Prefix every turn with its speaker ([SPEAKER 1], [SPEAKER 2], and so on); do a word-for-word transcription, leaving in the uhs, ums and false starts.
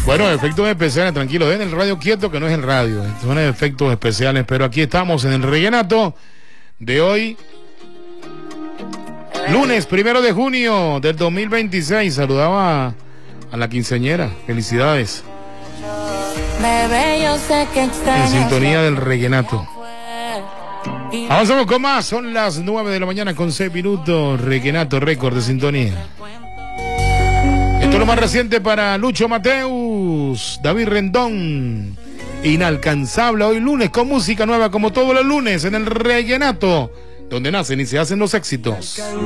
[SPEAKER 1] Bueno, efectos especiales, tranquilo, den el radio quieto que no es el radio, son efectos especiales, pero aquí estamos en el Rellenato de hoy, lunes primero de junio del dos mil veintiséis. Saludaba a la quinceañera, felicidades.
[SPEAKER 2] Bebé, yo sé que
[SPEAKER 1] En sintonía del Rellenato. Avanzamos con más, son las nueve de la mañana con seis minutos, Rellenato, récord de sintonía. Esto es lo más reciente para Lucho Mateus, David Rendón, Inalcanzable, hoy lunes con música nueva como todos los lunes en el Rellenato, donde nacen y se hacen los éxitos.